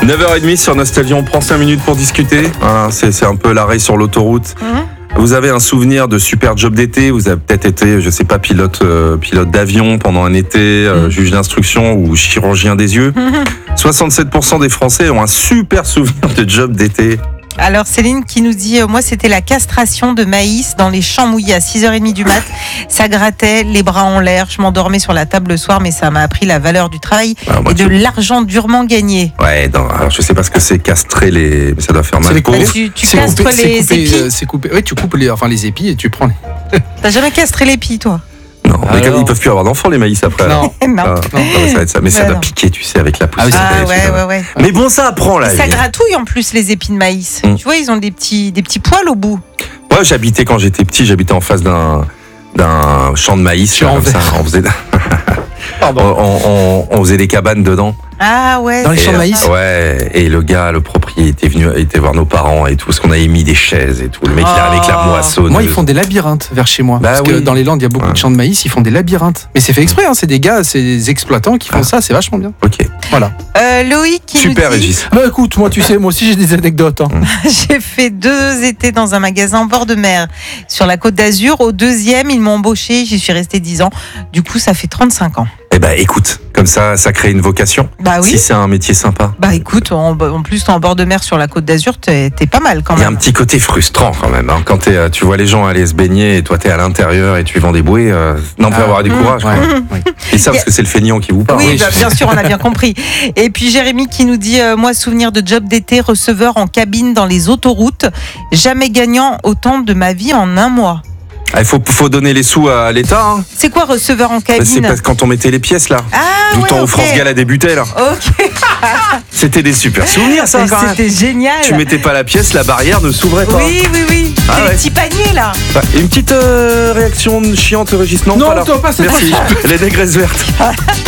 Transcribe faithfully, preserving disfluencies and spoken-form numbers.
neuf heures trente sur Nostalgie, on prend cinq minutes pour discuter. Voilà, c'est, c'est un peu l'arrêt sur l'autoroute. Mm-hmm. Vous avez un souvenir de super job d'été, vous avez peut-être été, je sais pas, pilote, euh, pilote d'avion pendant un été, euh, juge d'instruction ou chirurgien des yeux. Mm-hmm. soixante-sept pour cent des Français ont un super souvenir de job d'été. Alors Céline qui nous dit, euh, moi c'était la castration de maïs dans les champs mouillés à six heures trente du mat. Ça grattait, les bras en l'air, je m'endormais sur la table le soir, mais ça m'a appris la valeur du travail ah, moi, et de tu... l'argent durement gagné. Ouais, non, alors je sais pas ce que c'est castrer les... Ça doit faire mal. Les... Tu, tu c'est castres coupé, les c'est coupé, épis euh, c'est coupé. Oui, tu coupes les, enfin, les épis et tu prends les... T'as jamais castré l'épi, toi? Non, mais comme ils peuvent plus avoir d'enfants les maïs après. Non, non. non. non mais ça va être ça. Mais bah ça non. va piquer, tu sais, avec la poussière. Ah ouais, ouais, ouais. Mais bon, ça apprend là. Ça gratouille en plus les épis de maïs. Mm. Tu vois, ils ont des petits, des petits poils au bout. Moi, ouais, j'habitais quand j'étais petit, j'habitais en face d'un, d'un champ de maïs. Là, comme ça, on faisait. Pardon. On, on, on faisait des cabanes dedans. Ah ouais. Dans les champs de maïs. Ouais. Et le gars, le propriétaire, était venu, était voir nos parents et tout, parce qu'on avait mis des chaises et tout. Le mec, oh. il arrive avec la moissonneuse. Moi, ils font des labyrinthes vers chez moi. Bah parce oui. que dans les Landes, il y a beaucoup ouais. de champs de maïs, ils font des labyrinthes. Mais c'est fait exprès, hein, c'est des gars, c'est des exploitants qui font ah. ça, c'est vachement bien. Ok. Voilà. Euh, Loïc qui Super, nous dit... Régis. Bah écoute, moi, tu sais, moi aussi j'ai des anecdotes. Hein. J'ai fait deux étés dans un magasin en bord de mer sur la Côte d'Azur. Au deuxième, ils m'ont embauché, j'y suis restée dix ans. Du coup, ça fait trente-cinq ans. Eh ben, écoute, comme ça, ça crée une vocation. Bah oui. Si c'est un métier sympa. Bah écoute, en, en plus, t'es en bord de mer sur la Côte d'Azur, t'es, t'es pas mal quand même. Il y a un petit côté frustrant quand même. Hein. Quand t'es, tu vois les gens aller se baigner et toi t'es à l'intérieur et tu vends des bouées, euh, non, faut ah, avoir du mmh, courage. Ouais, oui. Et ça, parce que c'est le feignant qui vous parle. Oui, bah, bien sûr, on a bien compris. Et puis Jérémy qui nous dit, euh, moi, souvenir de job d'été, receveur en cabine dans les autoroutes, jamais gagnant autant de ma vie en un mois. Il ah, faut, faut donner les sous à l'État. Hein. C'est quoi receveur en cabine? C'est parce quand on mettait les pièces là. Ah, du ouais, temps okay. où France Gall a débuté là. Ok. C'était des super souvenirs ça. Quand C'était même. génial. Tu mettais pas la pièce, la barrière ne s'ouvrait pas. Oui, oui, oui. Ah, ouais. Les petits paniers là. Bah, une petite euh, réaction chiante, Régis. Non, non pas là. toi, pas Merci. Les négresses vertes.